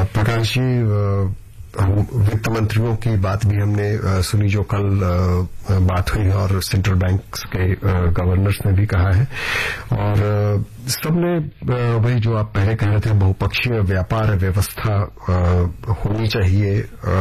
प्रकाश जी, वित्त मंत्रियों की बात भी हमने सुनी जो कल बात हुई और सेंट्रल बैंक्स के गवर्नर्स ने भी कहा है और सबने वही जो आप पहले कह रहे थे बहुपक्षीय व्यापार व्यवस्था होनी चाहिए।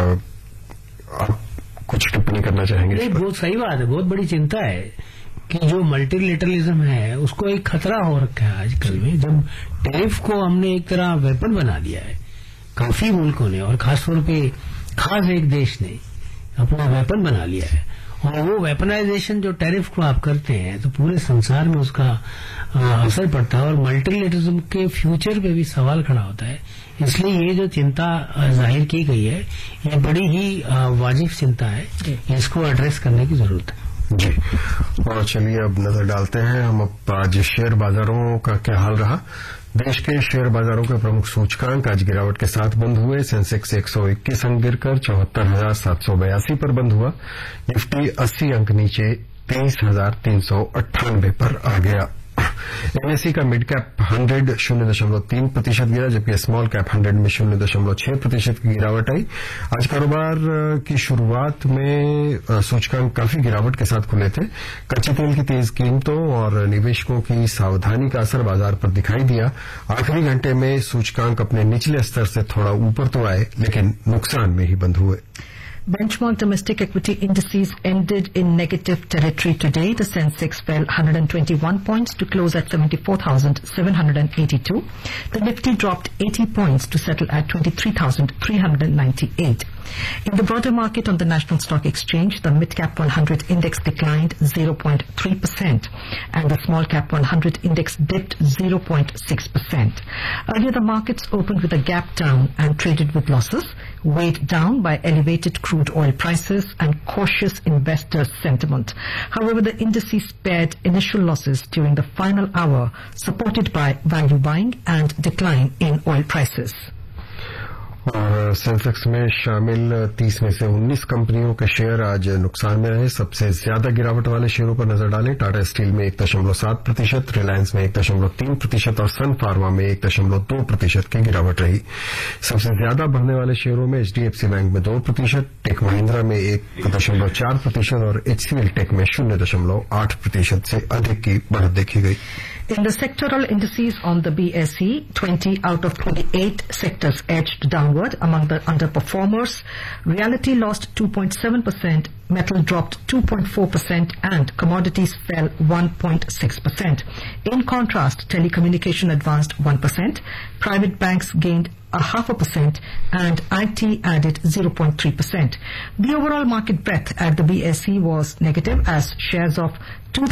आप कुछ टिप्पणी करना चाहेंगे? नहीं, बहुत सही बात है। बहुत बड़ी चिंता है कि जो मल्टीलेटरलिज्म है उसको एक खतरा हो रखा है आजकल में, जब टैरिफ को हमने एक तरह वेपन बना दिया है काफी मुल्कों ने, और खासतौर पे खास एक देश ने अपना वेपन बना लिया है। और वो वेपनाइजेशन जो टैरिफ को आप करते हैं तो पूरे संसार में उसका असर पड़ता है और मल्टीलेटरलिज्म के फ्यूचर पे भी सवाल खड़ा होता है। इसलिए ये जो चिंता जाहिर की गई है ये बड़ी ही वाजिब चिंता है, इसको एड्रेस करने की जरूरत है। जी, और चलिए अब नजर डालते हैं हम अब आज शेयर बाजारों का क्या हाल रहा। देश के शेयर बाजारों के प्रमुख सूचकांक आज गिरावट के साथ बंद हुए। सेंसेक्स 121 अंक गिरकर 74,782 पर बंद हुआ। निफ्टी 80 अंक नीचे 23,398 पर आ गया। एनएसई का मिड कैप 100 0.3% गिरा, जबकि स्मॉल कैप 100 में 0.6% की गिरावट आई। आज कारोबार की शुरुआत में सूचकांक काफी गिरावट के साथ खुले थे। कच्चे तेल की तेज कीमतों और निवेशकों की सावधानी का असर बाजार पर दिखाई दिया। आखिरी घंटे में सूचकांक अपने निचले स्तर से थोड़ा ऊपर तो आए, लेकिन नुकसान में ही बंद हुए। Benchmark domestic equity indices ended in negative territory today. The Sensex fell 121 points to close at 74,782. The Nifty dropped 80 points to settle at 23,398. In the broader market on the National Stock Exchange, the mid-cap 100 index declined 0.3% and the small-cap 100 index dipped 0.6%. Earlier, the markets opened with a gap down and traded with losses, weighed down by elevated crude oil prices and cautious investor sentiment. However, the indices spared initial losses during the final hour, supported by value buying and decline in oil prices. और Sensex में शामिल 30 में से 19 कंपनियों के share आज नुकसान में रहे। सबसे ज्यादा गिरावट वाले शेयरों पर नजर डालें। टाटा स्टील में 1.7%, रिलायंस में 1.3% और सन फार्मा में 1.2% की गिरावट रही। सबसे ज्यादा बढ़ने वाले शेयरों में एचडीएफसी बैंक में 2%, टेक महिंद्रा में 1.4% और एचसीएल टेक में 0.8% से अधिक की बढ़त देखी गई। In the sectoral indices on the BSE, 20 out of 28 sectors edged downward. Among the underperformers, realty lost 2.7%, metal dropped 2.4%, and commodities fell 1.6%. In contrast, telecommunication advanced 1%, private banks gained 0.5%, and IT added 0.3%. The overall market breadth at the BSE was negative as shares of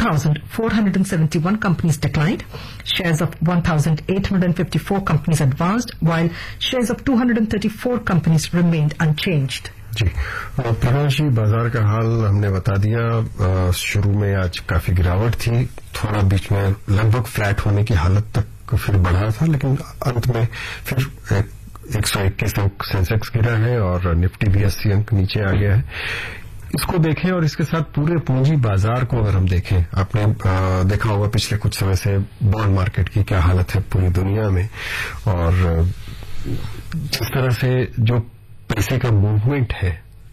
2,471 companies declined, shares of 1,854 companies advanced, while shares of 234 companies remained unchanged. जी, प्रकाश जी, बाजार का हाल हमने बता दिया। शुरू में आज काफी गिरावट थी, थोड़ा बीच में लगभग फ्लैट होने की हालत तक फिर बढ़ा था, लेकिन अंत में फिर 121 अंक सेंसेक्स गिरा है और निफ्टी भी 80 अंक नीचे आ गया है। इसको देखें और इसके साथ पूरे पूंजी बाजार को अगर हम देखें, आपने देखा होगा पिछले कुछ समय से बॉन्ड मार्केट की क्या हालत है पूरी दुनिया में, और जिस तरह से जो पैसे का मूवमेंट है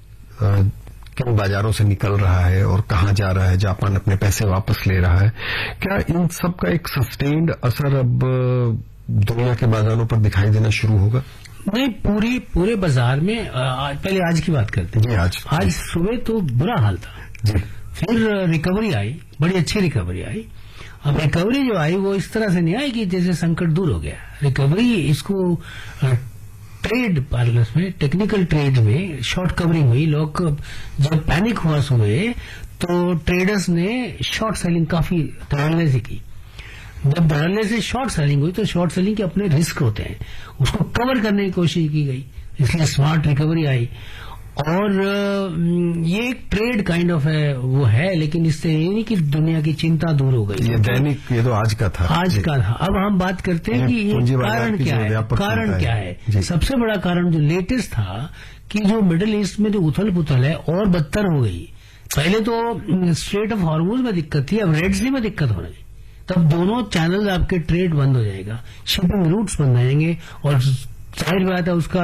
किन बाजारों से निकल रहा है और कहां जा रहा है, जापान अपने पैसे वापस ले रहा है, क्या इन सब का एक सस्टेन्ड असर अब दुनिया के बाजारों पर दिखाई देना शुरू होगा? नहीं, पूरे बाजार में पहले आज की बात करते हैं। आज सुबह तो बुरा हाल था जी, फिर रिकवरी आई, बड़ी अच्छी रिकवरी आई। अब रिकवरी जो आई वो इस तरह से नहीं आई कि जैसे संकट दूर हो गया। रिकवरी इसको ट्रेड पार्लर्स में, टेक्निकल ट्रेड में शॉर्ट कवरिंग हुई। लोग जब पैनिक हुआ सुबह तो ट्रेडर्स ने शॉर्ट सेलिंग काफी धड़ल्ले से की। जब धड़ल्ले से शॉर्ट सेलिंग हुई तो शॉर्ट सेलिंग के अपने रिस्क होते हैं, उसको कवर करने की कोशिश की गई, इसलिए स्मार्ट रिकवरी आई। और ये एक ट्रेड काइंड ऑफ है, वो है, लेकिन इससे ये नहीं कि दुनिया की चिंता दूर हो गई। ये दैनिक, ये तो आज का था। अब हम बात करते हैं कि ये कारण क्या है। सबसे बड़ा कारण जो लेटेस्ट था कि जो मिडिल ईस्ट में जो उथल पुथल है और बदतर हो गई। पहले तो स्ट्रेट ऑफ हॉर्मुज में दिक्कत थी, अब रेड सी में दिक्कत हो रही। तब दोनों चैनल आपके ट्रेड बंद हो जाएगा, शिपिंग रूट्स बंद हो जाएंगे और जाहिर बात है उसका